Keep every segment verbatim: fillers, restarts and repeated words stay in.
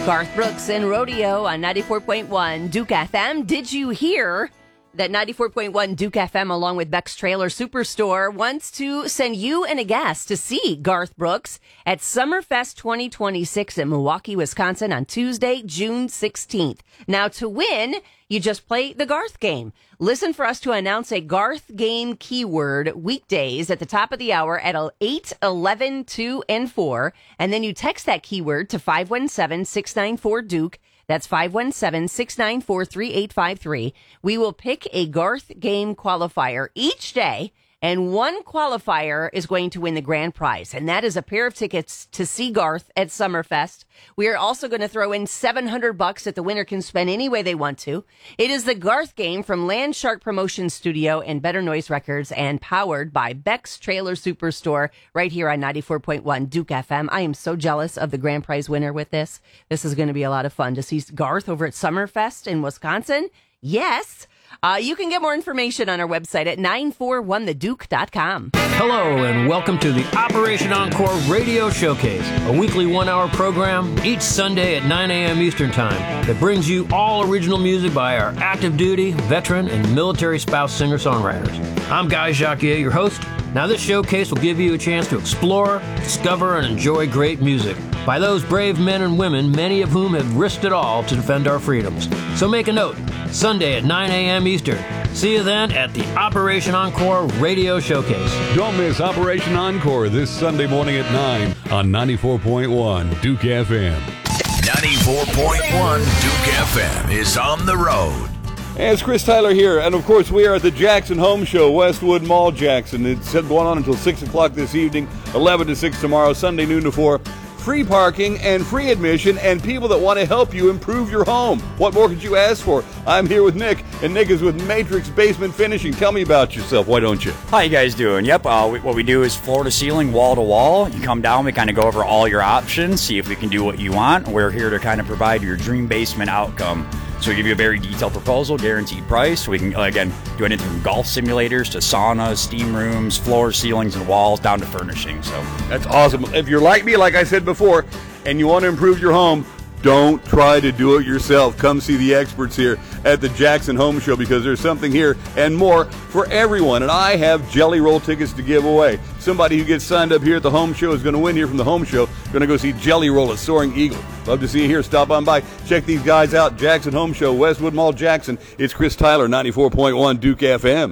Garth Brooks and Rodeo on ninety-four point one Duke F M. Did you hear that ninety-four point one Duke F M, along with Beck's Trailer Superstore, wants to send you and a guest to see Garth Brooks at Summerfest twenty twenty-six in Milwaukee, Wisconsin on Tuesday, June sixteenth. Now, to win, you just play the Garth game. Listen for us to announce a Garth game keyword weekdays at the top of the hour at eight, eleven, two, and four. And then you text that keyword to five one seven, six nine four, Duke. That's five one seven, six nine four, three eight five three. We will pick a Garth game qualifier each day, and one qualifier is going to win the grand prize, and that is a pair of tickets to see Garth at Summerfest. We are also going to throw in seven hundred bucks that the winner can spend any way they want to. It is the Garth game from Landshark Promotion Studio and Better Noise Records, and powered by Beck's Trailer Superstore right here on ninety-four point one Duke F M. I am so jealous of the grand prize winner with this. This is going to be a lot of fun to see Garth over at Summerfest in Wisconsin. Yes. Uh, you can get more information on our website at nine four one the duke dot com. Hello, and welcome to the Operation Encore Radio Showcase, a weekly one-hour program each Sunday at nine a.m. Eastern Time that brings you all original music by our active duty, veteran, and military spouse singer-songwriters. I'm Guy Jacquier, your host. Now, this showcase will give you a chance to explore, discover, and enjoy great music by those brave men and women, many of whom have risked it all to defend our freedoms. So make a note, Sunday at nine a.m. Eastern. See you then at the Operation Encore Radio Showcase. Don't miss Operation Encore this Sunday morning at nine on ninety-four point one Duke F M. ninety-four point one Duke F M is on the road. And it's Chris Tyler here, and of course we are at the Jackson Home Show, Westwood Mall, Jackson. It's going on until six o'clock this evening, eleven to six tomorrow, Sunday noon to four. Free parking and free admission, and people that want to help you improve your home. What more could you ask for? I'm here with Nick, and Nick is with Matrix Basement Finishing. Tell me about yourself, why don't you? How you guys doing? Yep, uh, we, what we do is floor to ceiling, wall to wall. You come down, we kind of go over all your options, see if we can do what you want. We're here to kind of provide your dream basement outcome. So we give you a very detailed proposal, guaranteed price. We can, again, do anything from golf simulators to saunas, steam rooms, floors, ceilings, and walls, down to furnishing. So that's awesome. If you're like me, like I said before, and you want to improve your home, don't try to do it yourself. Come see the experts here at the Jackson Home Show, because there's something here and more for everyone. And I have Jelly Roll tickets to give away. Somebody who gets signed up here at the Home Show is going to win here from the Home Show. Going to go see Jelly Roll at Soaring Eagle. Love to see you here. Stop on by. Check these guys out. Jackson Home Show, Westwood Mall, Jackson. It's Chris Tyler, ninety-four point one Duke F M.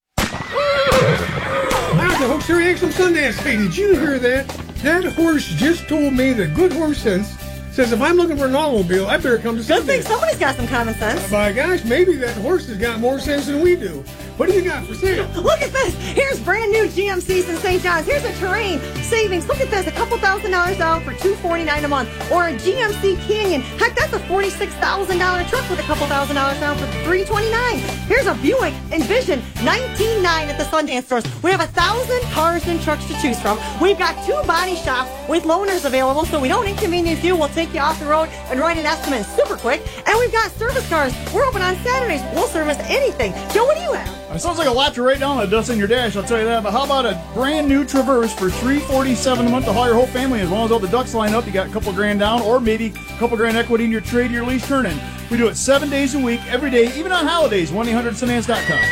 Wow, the Hooks Reaction Sundance. Hey, did you hear that? That horse just told me that Good Horse Sense says if I'm looking for an automobile, I better come to Sundance. Good thing somebody's got some common sense. By gosh, maybe that horse has got more sense than we do. What do you got for sale? Look at this. Here's brand new G M Cs in Saint John's. Here's a Terrain savings. Look at this. A couple thousand dollars out for two hundred forty-nine dollars a month. Or a G M C Canyon. Heck, that's a forty-six thousand dollars truck with a couple thousand dollars down for three hundred twenty-nine dollars. Here's a Buick Envision nineteen nine at the Sundance stores. We have a thousand cars and trucks to choose from. We've got two body shops with loaners available, so we don't inconvenience you. We'll take you off the road and write an estimate super quick. And we've got service cars. We're open on Saturdays. We'll service anything. Joe, what do you have? It sounds like a lot to write down on a dust in your dash, I'll tell you that. But how about a brand new Traverse for three hundred forty-seven dollars a month to haul your whole family? As long as all the ducks line up, you got a couple grand down, or maybe a couple grand equity in your trade, your lease turn-in. We do it seven days a week, every day, even on holidays. one eight hundred Sundance dot com.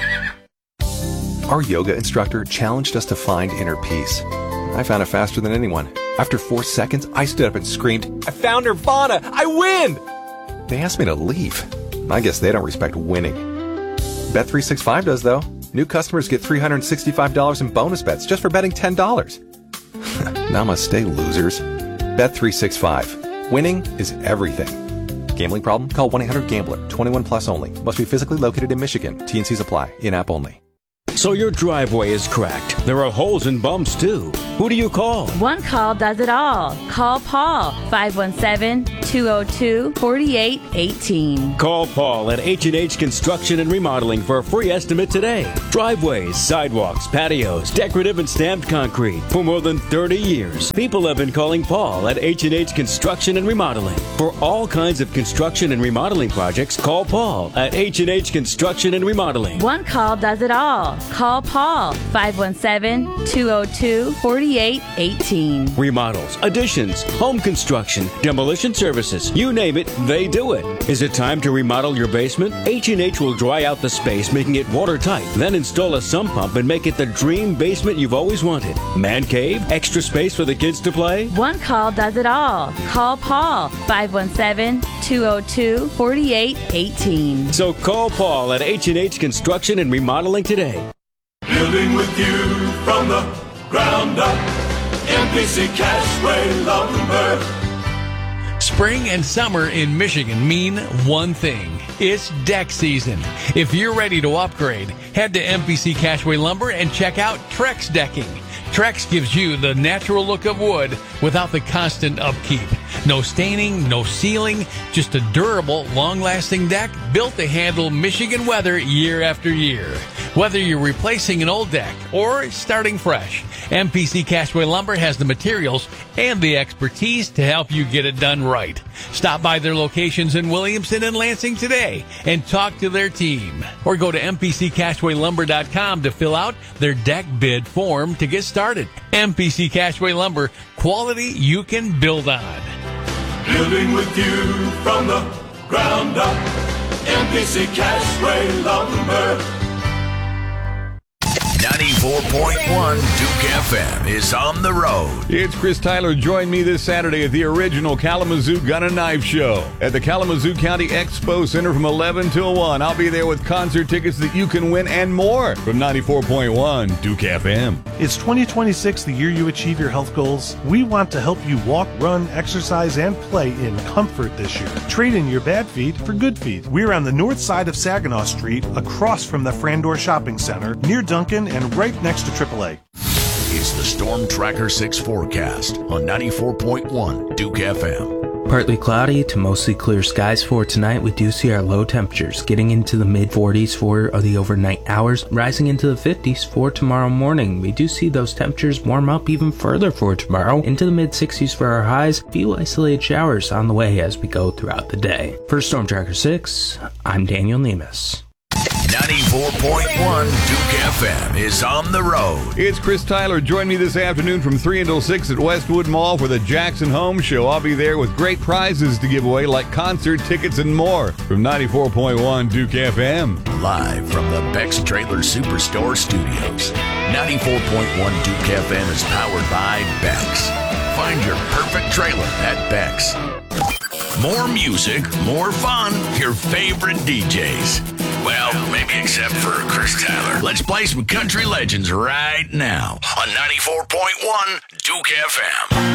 Our yoga instructor challenged us to find inner peace. I found it faster than anyone. After four seconds, I stood up and screamed, "I found Nirvana! I win!" They asked me to leave. I guess they don't respect winning. Bet three sixty-five does, though. New customers get three hundred sixty-five dollars in bonus bets just for betting ten dollars. Namaste, losers. Bet three sixty-five. Winning is everything. Gambling problem? Call one eight hundred gambler. twenty-one plus only. Must be physically located in Michigan. T and Cs apply. In-app only. So your driveway is cracked. There are holes and bumps, too. Who do you call? One call does it all. Call Paul. five one seven, two oh two, four eight one eight. Call Paul at H and H Construction and Remodeling for a free estimate today. Driveways, sidewalks, patios, decorative and stamped concrete. For more than thirty years, people have been calling Paul at H and H Construction and Remodeling. For all kinds of construction and remodeling projects, call Paul at H and H Construction and Remodeling. One call does it all. Call Paul. five one seven, two oh two, four eight one eight. Remodels, additions, home construction, demolition services, services. You name it, they do it. Is it time to remodel your basement? H and H will dry out the space, making it watertight. Then install a sump pump and make it the dream basement you've always wanted. Man cave? Extra space for the kids to play? One call does it all. Call Paul, five one seven, two oh two, four eight one eight. So call Paul at H and H Construction and Remodeling today. Building with you from the ground up. M P C Cashway Lumber. Spring and summer in Michigan mean one thing. It's deck season. If you're ready to upgrade, head to M P C Cashway Lumber and check out Trex Decking. Trex gives you the natural look of wood without the constant upkeep. No staining, no sealing, just a durable, long-lasting deck built to handle Michigan weather year after year. Whether you're replacing an old deck or starting fresh, M P C Cashway Lumber has the materials and the expertise to help you get it done right. Stop by their locations in Williamson and Lansing today and talk to their team. Or go to M P C Cashway Lumber dot com to fill out their deck bid form to get started. M P C Cashway Lumber, quality you can build on. Building with you from the ground up. M P C Cashway Lumber. ninety-four point one Duke F M is on the road. It's Chris Tyler. Join me this Saturday at the original Kalamazoo Gun and Knife Show at the Kalamazoo County Expo Center from eleven till one. I'll be there with concert tickets that you can win and more from ninety-four point one Duke F M. Is twenty twenty-six the year you achieve your health goals? We want to help you walk, run, exercise, and play in comfort this year. Trade in your bad feet for good feet. We're on the north side of Saginaw Street, across from the Frandor Shopping Center, near Duncan, and right next to triple A. It's the Storm Tracker six forecast on ninety-four point one Duke F M. Partly cloudy to mostly clear skies for tonight. We do see our low temperatures getting into the mid forties for the overnight hours, rising into the fifties for tomorrow morning. We do see those temperatures warm up even further for tomorrow, into the mid sixties for our highs. A few isolated showers on the way as we go throughout the day. For Storm Tracker six, I'm Daniel Nemus. ninety-four point one Duke F M is on the road. It's Chris Tyler. Join me this afternoon from three until six at Westwood Mall for the Jackson Home Show. I'll be there with great prizes to give away like concert tickets and more from ninety-four point one Duke F M. Live from the Beck's Trailer Superstore Studios. ninety-four point one Duke F M is powered by Beck's. Find your perfect trailer at Beck's. More music, more fun, your favorite D Js. Well, maybe except for Chris Tyler. Let's play some country legends right now on ninety-four point one Duke F M.